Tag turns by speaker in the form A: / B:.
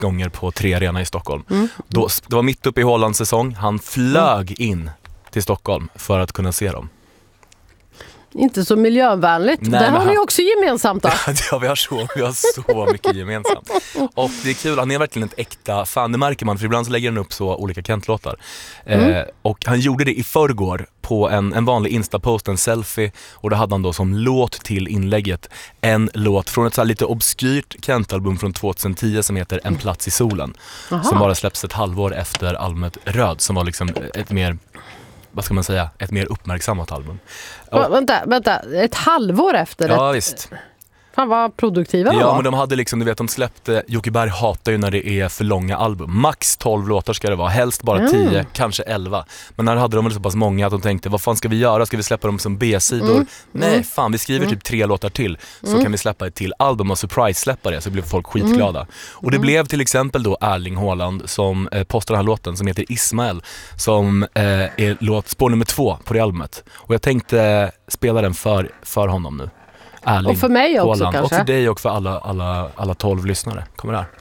A: gånger på 3 Arena i Stockholm. Det var mitt uppe i Haalands säsong. Han flög in till Stockholm för att kunna se dem.
B: Inte så miljövänligt.
A: Nej,
B: det har ni också gemensamt då.
A: Ja, vi har så mycket gemensamt. Och det är kul, han är verkligen ett äkta fan. Det märker man, för ibland så lägger han upp så olika Kent-låtar. Och han gjorde det i förrgår på en vanlig Insta-post, en selfie. Och då hade han då som låt till inlägget en låt från ett så här lite obskyrt Kent-album från 2010 som heter En plats i solen.
B: Aha.
A: Som bara släpps ett halvår efter albumet Röd, som var liksom ett mer... vad ska man säga, ett mer uppmärksammat album.
B: Vänta, ett halvår efter?
A: Ja, visst.
B: Fan vad produktiva de var.
A: Ja, men de hade liksom, du vet, de släppte, Jocke Berg hatar ju när det är för långa album. Max 12 låtar ska det vara, helst bara 10, kanske 11. Men när hade de så pass många att de tänkte, vad fan ska vi göra? Ska vi släppa dem som B-sidor? Nej, fan, vi skriver typ 3 låtar till, så kan vi släppa ett till album och surprise-släppa det, så blir folk skitglada. Och det blev till exempel då Erling Haaland som postar den här låten som heter Ismael, som är spår nummer 2 på det albumet. Och jag tänkte spela den för honom nu. Erling,
B: och för mig också
A: Haaland.
B: kanske.
A: Och för dig och för alla 12 lyssnare. Kommer det här.